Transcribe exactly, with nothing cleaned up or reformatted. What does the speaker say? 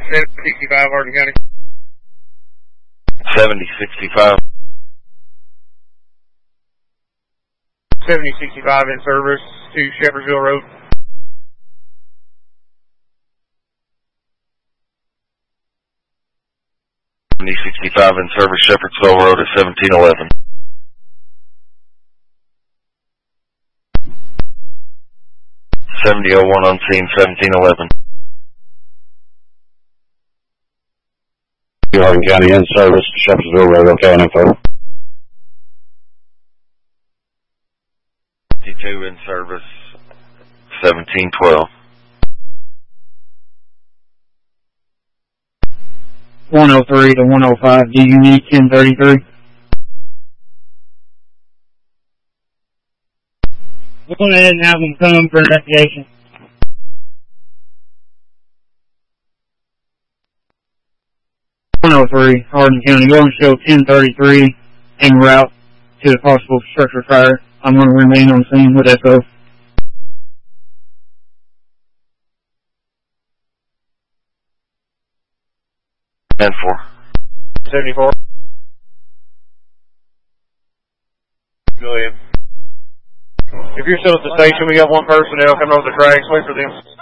seventy sixty-five, Hardin County. seventy sixty-five. seventy sixty-five in service to Shepherdsville Road. seventy sixty-five in service, Shepherdsville Road at seventeen eleven. seventy oh one on scene, seventeen eleven. Hardin County in service, Shepherdsville Road, okay, and info. fifty-two in service, seventeen twelve. one oh three to one oh five, do you need ten thirty-three? We'll go ahead and have them come for investigation. one oh three, Hardin County, going to show ten thirty-three en route to a possible structure fire. I'm going to remain on scene with Echo. ten four. seventy-four. Go ahead. If you're still at the station, we got one personnel coming over the tracks. Wait for them.